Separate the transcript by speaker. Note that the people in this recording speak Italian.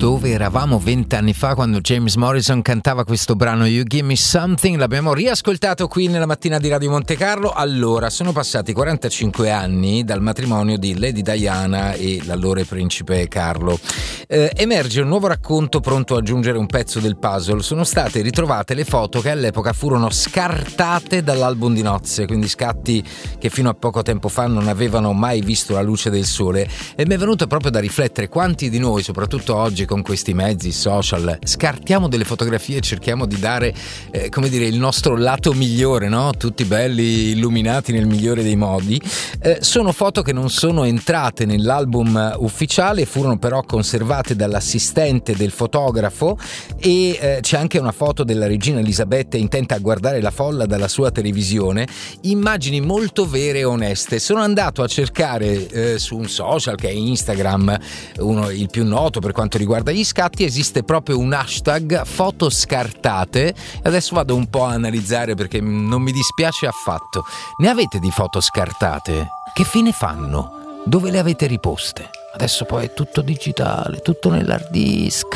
Speaker 1: Dove eravamo 20 anni fa quando James Morrison cantava questo brano You Give Me Something? L'abbiamo riascoltato qui nella mattina di Radio Monte Carlo. Allora, sono passati 45 anni dal matrimonio di Lady Diana e l'allora principe Carlo. Emerge un nuovo racconto pronto a aggiungere un pezzo del puzzle. Sono state ritrovate le foto che all'epoca furono scartate dall'album di nozze, quindi scatti che fino a poco tempo fa non avevano mai visto la luce del sole, e mi è venuto proprio da riflettere quanti di noi, soprattutto oggi con questi mezzi social, scartiamo delle fotografie e cerchiamo di dare il nostro lato migliore, no? Tutti belli, illuminati nel migliore dei modi. Sono foto che non sono entrate nell'album ufficiale, furono però conservate dall'assistente del fotografo, e c'è anche una foto della regina Elisabetta intenta a guardare la folla dalla sua televisione. Immagini molto vere e oneste. Sono andato a cercare su un social che è Instagram, il più noto per quanto riguarda gli scatti. Esiste proprio un hashtag foto scartate. Adesso vado un po' a analizzare perché non mi dispiace affatto. Ne avete di foto scartate? Che fine fanno? Dove le avete riposte? Adesso poi è tutto digitale, tutto nell'hard disk.